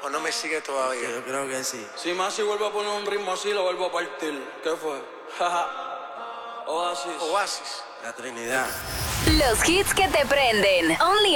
¿O no me sigue todavía? Yo creo que sí. Si Masi vuelve a poner un ritmo así, lo vuelvo a partir. ¿Qué fue? Oasis. Oasis. La Trinidad. Los hits que te prenden. Only